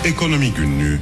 Ekonomi Günlüğü.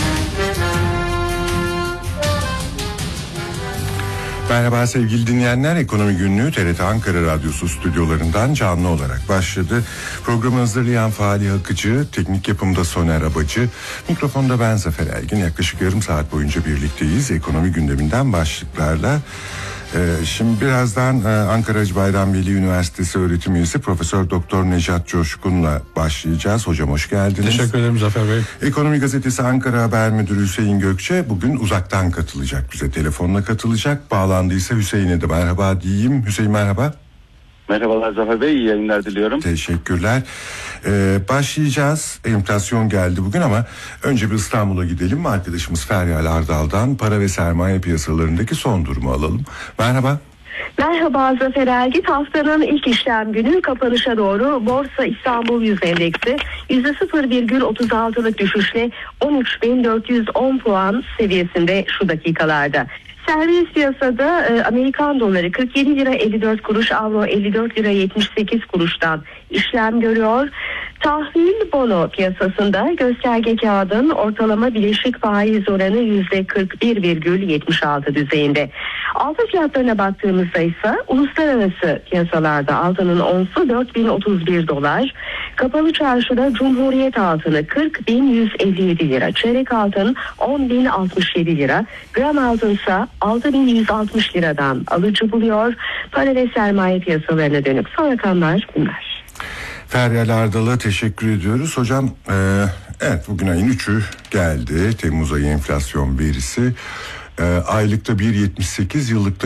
Merhaba sevgili dinleyenler, Ekonomi Günlüğü TRT Ankara Radyosu stüdyolarından canlı olarak başladı. Programı hazırlayan Fahri Akıcı, teknik yapımda Soner Abacı, mikrofonda ben Zafer Elgin. Yaklaşık yarım saat boyunca birlikteyiz. Ekonomi gündeminden başlıklarla. Şimdi birazdan Ankara Hacı Bayram Veli Üniversitesi öğretim üyesi Profesör Doktor Necat Coşkun'la başlayacağız. Hocam hoş geldiniz. Teşekkür ederim Zafer Bey. Ekonomi Gazetesi Ankara Haber Müdürü Hüseyin Gökçe bugün uzaktan katılacak, bize telefonla katılacak. Bağlandıysa Hüseyin'e de merhaba diyeyim. Hüseyin merhaba. Merhabalar Zafer Bey, iyi yayınlar diliyorum. Teşekkürler. Başlayacağız. Enflasyon geldi bugün ama önce bir İstanbul'a gidelim. Arkadaşımız Feryal Ardal'dan para ve sermaye piyasalarındaki son durumu alalım. Merhaba. Merhaba Zafer Elgin. Haftanın ilk işlem günü kapanışa doğru Borsa İstanbul Yüz Endeksi %0,36'lık düşüşle 13.410 puan seviyesinde şu dakikalarda. Serbest piyasada Amerikan doları 47 lira 54 kuruş, avro 54 lira 78 kuruştan işlem görüyor. Tahvil bono piyasasında gösterge kağıdın ortalama bileşik faiz oranı %41,76 düzeyinde. Altın fiyatlarına baktığımızda ise uluslararası piyasalarda altının onsu 4031 dolar, kapalı çarşıda Cumhuriyet altını 40.157 lira, çeyrek altın 10.067 lira, gram altınsa 6.160 liradan alıcı buluyor. Para ve sermaye piyasalarına dönük son rakamlar bunlar. Feryal Ardal'a teşekkür ediyoruz. Hocam evet, bugün ayın 3'ü geldi. Temmuz ayı enflasyon verisi. Aylıkta 1,78, yıllıkta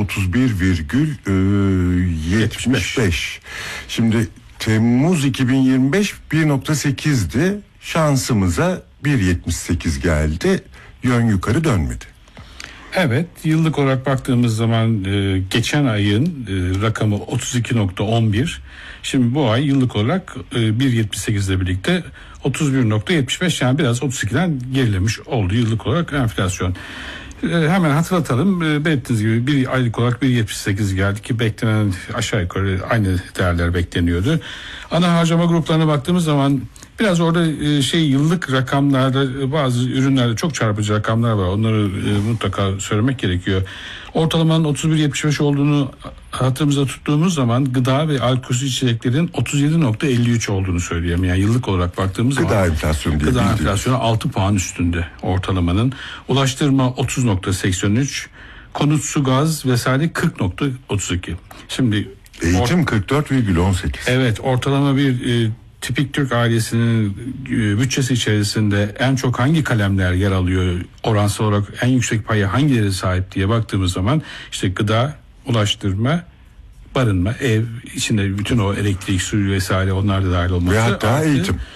%31,75. Şimdi Temmuz 2025 1,8'di. Şansımıza 1,78 geldi. Yön yukarı dönmedi. Evet, yıllık olarak baktığımız zaman geçen ayın rakamı 32,11. Şimdi bu ay yıllık olarak 1,78 ile birlikte 31,75, yani biraz 32'den gerilemiş oldu yıllık olarak enflasyon. Hemen hatırlatalım, belirttiğiniz gibi bir aylık olarak 1,78 geldi ki beklenen aşağı yukarı aynı değerler bekleniyordu. Ana harcama gruplarına baktığımız zaman biraz orada yıllık rakamlarda bazı ürünlerde çok çarpıcı rakamlar var. Onları mutlaka söylemek gerekiyor. Ortalamanın 31,75 olduğunu hatırımızda tuttuğumuz zaman gıda ve alkolsüz içeceklerin 37,53 olduğunu söyleyeyim. Yani yıllık olarak baktığımız zaman gıda enflasyonu 6 puan üstünde ortalamanın. Ulaştırma 30,83, konut, su, gaz vesaire 40,32. Şimdi eğitim 44,18. Evet, ortalama bir tipik Türk ailesinin bütçesi içerisinde en çok hangi kalemler yer alıyor, oransal olarak en yüksek paya hangileri sahip diye baktığımız zaman işte gıda, ulaştırma, barınma, ev içinde bütün o elektrik, su vesaire onlar da dahil olması. Ve hatta eğitim.